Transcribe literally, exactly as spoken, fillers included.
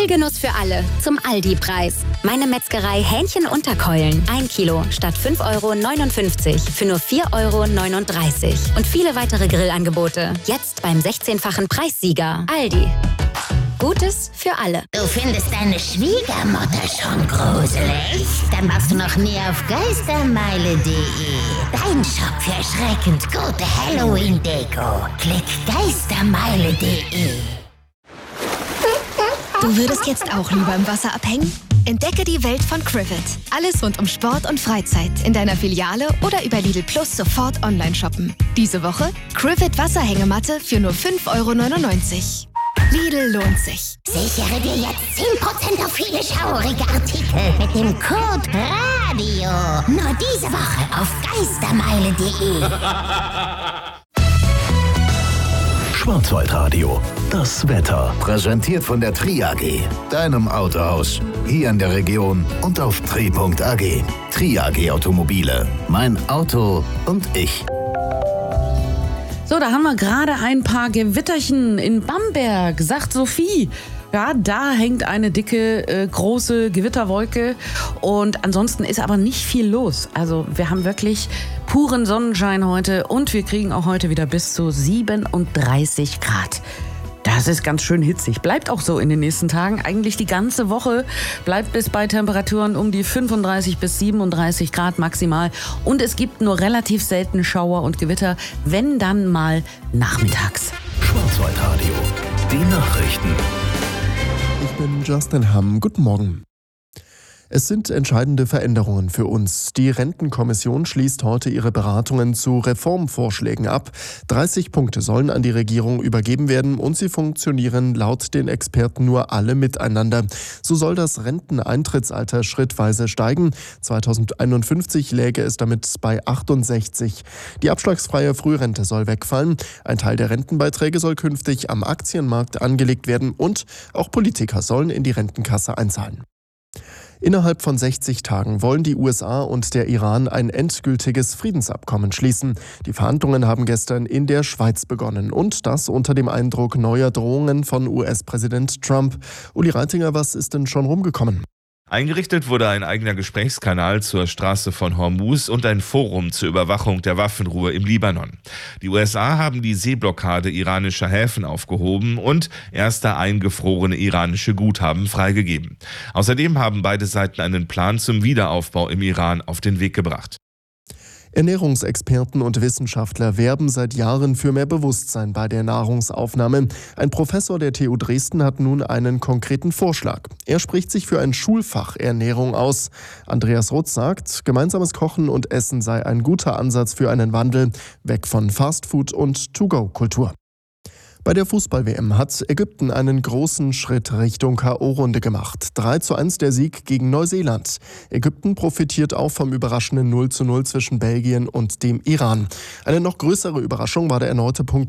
Grillgenuss für alle zum Aldi-Preis. Meine Metzgerei Hähnchenunterkeulen. Ein Kilo statt fünf Euro neunundfünfzig für nur vier Euro neununddreißig. Und viele weitere Grillangebote. Jetzt beim sechzehnfachen Preissieger. Aldi. Gutes für alle. Du findest deine Schwiegermutter schon gruselig? Dann warst du noch nie auf geistermeile punkt de. Dein Shop für erschreckend gute Halloween-Deko. Klick geistermeile punkt de. Du würdest jetzt auch lieber im Wasser abhängen? Entdecke die Welt von Crivet. Alles rund um Sport und Freizeit. In deiner Filiale oder über Lidl Plus sofort online shoppen. Diese Woche Crivet Wasserhängematte für nur fünf Euro neunundneunzig. Lidl lohnt sich. Sichere dir jetzt zehn Prozent auf viele schaurige Artikel mit dem Code RADIO. Nur diese Woche auf geistermeile punkt de. Schwarzwaldradio, das Wetter. Präsentiert von der Tri A G, deinem Autohaus. Hier in der Region und auf tri punkt a g. Tri A G Automobile. Mein Auto und ich. So, da haben wir gerade ein paar Gewitterchen in Bamberg, sagt Sophie. Ja, da hängt eine dicke, äh, große Gewitterwolke und ansonsten ist aber nicht viel los. Also wir haben wirklich puren Sonnenschein heute und wir kriegen auch heute wieder bis zu siebenunddreißig Grad. Das ist ganz schön hitzig. Bleibt auch so in den nächsten Tagen. Eigentlich die ganze Woche bleibt es bei Temperaturen um die fünfunddreißig bis siebenunddreißig Grad maximal. Und es gibt nur relativ selten Schauer und Gewitter, wenn dann mal nachmittags. Schwarzwaldradio, die Nachrichten. Ich bin Justin Hamm. Guten Morgen. Es sind entscheidende Veränderungen für uns. Die Rentenkommission schließt heute ihre Beratungen zu Reformvorschlägen ab. dreißig Punkte sollen an die Regierung übergeben werden und sie funktionieren laut den Experten nur alle miteinander. So soll das Renteneintrittsalter schrittweise steigen. zweitausendeinundfünfzig läge es damit bei achtundsechzig. Die abschlagsfreie Frührente soll wegfallen. Ein Teil der Rentenbeiträge soll künftig am Aktienmarkt angelegt werden und auch Politiker sollen in die Rentenkasse einzahlen. Innerhalb von sechzig Tagen wollen die U S A und der Iran ein endgültiges Friedensabkommen schließen. Die Verhandlungen haben gestern in der Schweiz begonnen und das unter dem Eindruck neuer Drohungen von U S-Präsident Trump. Uli Reitinger, was ist denn schon rumgekommen? Eingerichtet wurde ein eigener Gesprächskanal zur Straße von Hormuz und ein Forum zur Überwachung der Waffenruhe im Libanon. Die U S A haben die Seeblockade iranischer Häfen aufgehoben und erste eingefrorene iranische Guthaben freigegeben. Außerdem haben beide Seiten einen Plan zum Wiederaufbau im Iran auf den Weg gebracht. Ernährungsexperten und Wissenschaftler werben seit Jahren für mehr Bewusstsein bei der Nahrungsaufnahme. Ein Professor der T U Dresden hat nun einen konkreten Vorschlag. Er spricht sich für ein Schulfach Ernährung aus. Andreas Rutz sagt, gemeinsames Kochen und Essen sei ein guter Ansatz für einen Wandel weg von Fastfood und To-Go-Kultur. Bei der Fußball-W M hat Ägypten einen großen Schritt Richtung K O-Runde gemacht. drei zu eins der Sieg gegen Neuseeland. Ägypten profitiert auch vom überraschenden null zu null zwischen Belgien und dem Iran. Eine noch größere Überraschung war der erneute Punkt